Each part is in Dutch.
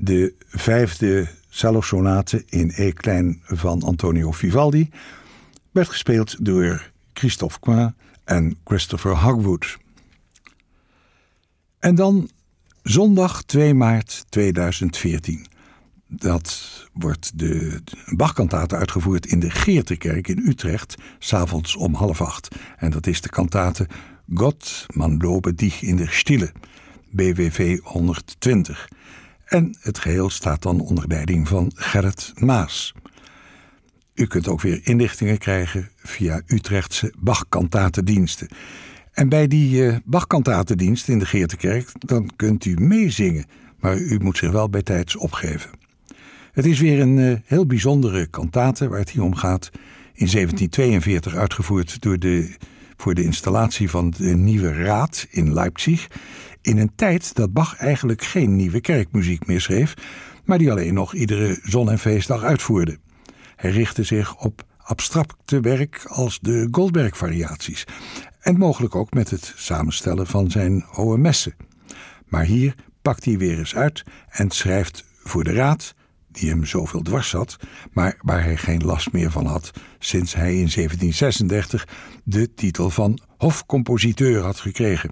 de 5e cellosonate in E-klein van Antonio Vivaldi werd gespeeld door Christophe Quin en Christopher Hogwood. En dan zondag 2 maart 2014. Dat wordt de Bach-kantate uitgevoerd in de Geertekerk in Utrecht, 's avonds om 7:30. En dat is de kantate Gott, man lobe dich in der Stille, BWV 120. En het geheel staat dan onder leiding van Gerrit Maas. U kunt ook weer inlichtingen krijgen via Utrechtse Bach-kantatediensten. En bij die Bach-kantatedienst in de Geertekerk, dan kunt u meezingen, maar u moet zich wel bijtijds opgeven. Het is weer een heel bijzondere kantate waar het hier om gaat. In 1742 uitgevoerd voor de installatie van de Nieuwe Raad in Leipzig. In een tijd dat Bach eigenlijk geen nieuwe kerkmuziek meer schreef, maar die alleen nog iedere zon- en feestdag uitvoerde. Hij richtte zich op abstracte werk als de Goldberg-variaties. En mogelijk ook met het samenstellen van zijn hohe messen. Maar hier pakt hij weer eens uit en schrijft voor de Raad, die hem zoveel dwars zat, maar waar hij geen last meer van had sinds hij in 1736 de titel van hofcompositeur had gekregen.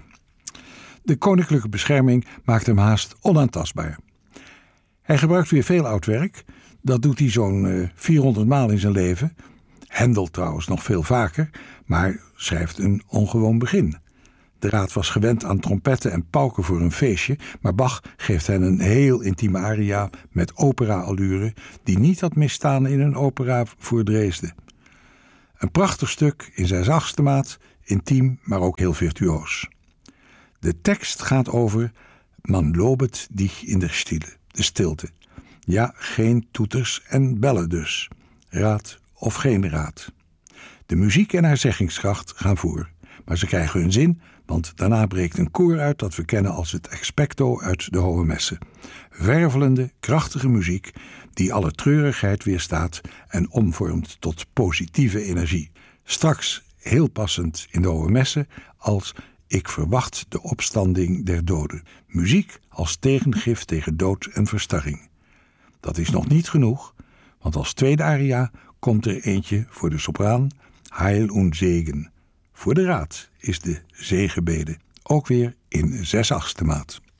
De koninklijke bescherming maakt hem haast onaantastbaar. Hij gebruikt weer veel oud werk, dat doet hij zo'n 400 maal in zijn leven. Händel trouwens nog veel vaker, maar schrijft een ongewoon begin. De Raad was gewend aan trompetten en pauken voor een feestje, maar Bach geeft hen een heel intieme aria met opera-allure die niet had misstaan in een opera voor Dresden. Een prachtig stuk in 6/8 maat, intiem, maar ook heel virtuoos. De tekst gaat over man lobet dich in der Stille, de stilte. Ja, geen toeters en bellen dus. Raad of geen raad. De muziek en haar zeggingskracht gaan voor, maar ze krijgen hun zin, want daarna breekt een koor uit dat we kennen als het expecto uit de hohe messen. Wervelende, krachtige muziek die alle treurigheid weerstaat en omvormt tot positieve energie. Straks heel passend in de hohe messen als ik verwacht de opstanding der doden. Muziek als tegengif tegen dood en verstarring. Dat is nog niet genoeg, want als tweede aria komt er eentje voor de sopraan, Heil und Segen. Voor de Raad is de zegenbede, ook weer in 6/8 maat.